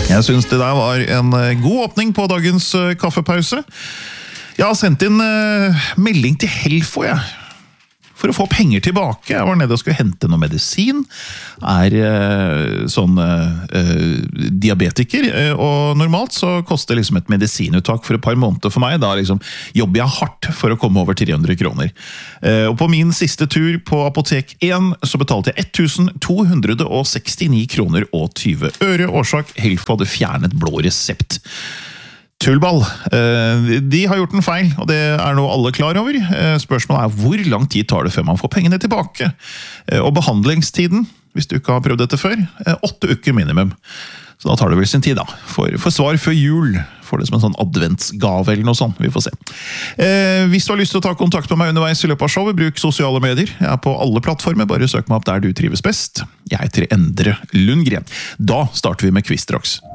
Jeg synes det der var en god åpning på dagens kaffepause. Jeg har sendt inn melding til Helfo, for å få penger tilbake. Jeg var nede og skulle hente noe medisin. Diabetiker, og normalt så koster liksom et medisinuttak for et par måneder for meg. Da liksom jobber jeg hardt for å komme over 300 kroner. Og på min siste tur på Apotek 1 så betalte jeg 1269 kroner og 20 øre. Årsak, Helfo hadde fjernet blå resept. Tullball. De har gjort en feil, og det er nå alle klar over. Spørsmålet hvor lang tid tar det før man får pengene tilbake? Og behandlingstiden, hvis du ikke har prøvd dette før, 8 uker minimum. Så da tar det vel sin tid da. For svar før jul, får det som en sånn adventsgave eller noe sånt, vi får se. Hvis du har lyst til å ta kontakt med meg underveis i løpet av showet, bruk sosiale medier. Jeg er på alle plattformer, bare søk meg opp der du trives best. Jeg heter Endre Lundgren. Da starter vi med Quiz straks.